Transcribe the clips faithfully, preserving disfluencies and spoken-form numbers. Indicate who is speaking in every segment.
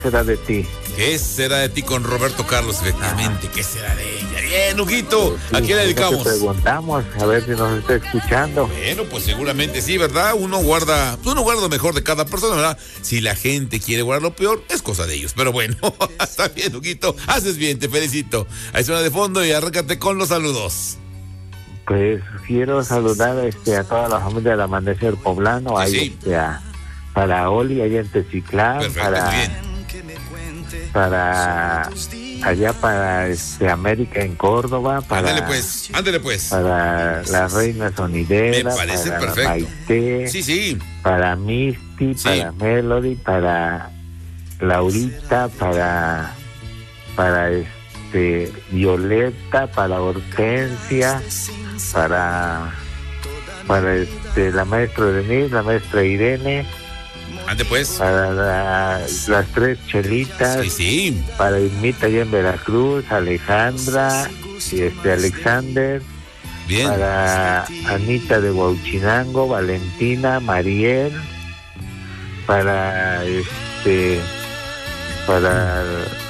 Speaker 1: será de ti?
Speaker 2: ¿Qué será de ti con Roberto Carlos? Efectivamente, ¿qué será de ella? Bien, Huguito, ¿a quién le dedicamos?
Speaker 1: Te preguntamos, a ver si nos está escuchando.
Speaker 2: Bueno, pues seguramente sí, ¿verdad? Uno guarda, pues uno guarda lo mejor de cada persona, ¿verdad? Si la gente quiere guardar lo peor, es cosa de ellos. Pero bueno, está bien, Huguito, haces bien, te felicito. Ahí suena de fondo y arráncate con los saludos.
Speaker 1: Pues quiero saludar este, a toda la familia del Amanecer Poblano,
Speaker 2: Sí,
Speaker 1: ahí
Speaker 2: sí.
Speaker 1: este, a, para Oli, allá en Teciutlán,
Speaker 2: Perfecto,
Speaker 1: para,
Speaker 2: bien.
Speaker 1: para allá para este, América en Córdoba, para,
Speaker 2: Ándale pues, ándale pues.
Speaker 1: para la Reina Sonidera,
Speaker 2: Me parece
Speaker 1: para
Speaker 2: perfecto.
Speaker 1: Maite,
Speaker 2: Sí, sí.
Speaker 1: para Misty,
Speaker 2: Sí.
Speaker 1: para Melody, para Laurita, para para este Violeta, para Hortensia, para para este la maestra Denise, la maestra Irene,
Speaker 2: Ande pues.
Speaker 1: para la- las tres Chelitas,
Speaker 2: Sí, sí.
Speaker 1: para Irmita allá en Veracruz, Alejandra y este Alexander,
Speaker 2: Bien.
Speaker 1: para Anita de Huauchinango, Valentina, Mariel, para este para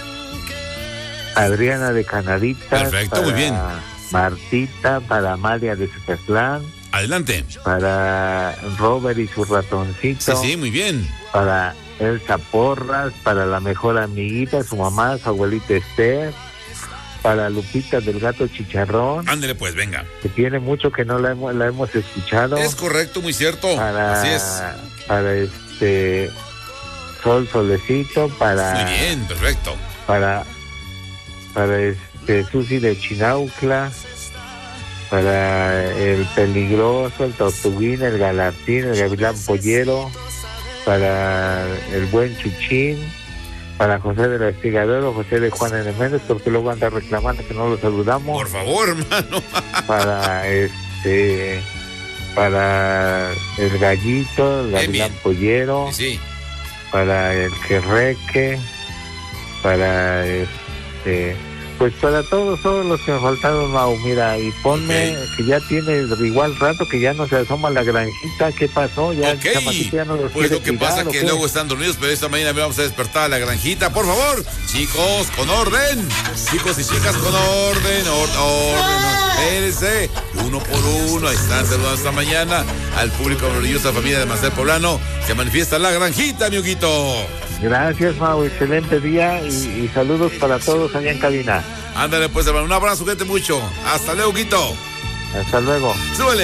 Speaker 1: Adriana de Canaditas,
Speaker 2: Perfecto,
Speaker 1: para
Speaker 2: muy bien.
Speaker 1: Martita, para Amalia de Zacatlán,
Speaker 2: Adelante.
Speaker 1: para Robert y su
Speaker 2: Sí,
Speaker 1: ratoncito,
Speaker 2: sí, muy bien.
Speaker 1: para Elsa Porras, para la mejor amiguita, su mamá, su abuelita Esther, para Lupita del Gato Chicharrón,
Speaker 2: Ándale pues, venga.
Speaker 1: que tiene mucho que no la hemos, la hemos escuchado,
Speaker 2: Es correcto, muy cierto.
Speaker 1: para,
Speaker 2: Así es.
Speaker 1: para este Sol Solecito, para
Speaker 2: Muy bien, perfecto.
Speaker 1: para para este Susi de Chinaucla, para el Peligroso, el Tortuguín, el Galartín, el Gavilán Pollero, para el Buen Chuchín, para José de la Estigadora, José de Juan N. Méndez, porque luego anda reclamando que no lo saludamos,
Speaker 2: Por favor, hermano.
Speaker 1: para este para el Gallito, el
Speaker 2: Bien,
Speaker 1: Gavilán
Speaker 2: bien.
Speaker 1: Pollero,
Speaker 2: Sí, sí.
Speaker 1: para el Querreque, para este, pues para todos, todos los que me faltaron, Mau, mira, y ponme
Speaker 2: Ok.
Speaker 1: que ya tiene igual rato que ya no se asoma la granjita, ¿qué pasó? Ya
Speaker 2: Ok,
Speaker 1: el chamaquito ya no los
Speaker 2: pues
Speaker 1: quiere
Speaker 2: lo que
Speaker 1: tirar,
Speaker 2: pasa
Speaker 1: ¿o
Speaker 2: que
Speaker 1: qué?
Speaker 2: luego están dormidos, pero esta mañana vamos a despertar a la granjita. Por favor, chicos, con orden. Chicos y chicas, con orden, or- orden, espérense, uno por uno. Ahí están saludando esta mañana al público maravillosa familia de Amanecer Poblano. Se manifiesta la granjita, mi Huguito.
Speaker 1: Gracias, Mau, excelente día y, y saludos para todos allá en cabina.
Speaker 2: Ándale pues, hermano, un abrazo, gente mucho. Hasta luego, Huguito.
Speaker 1: Hasta luego.
Speaker 2: Súbele.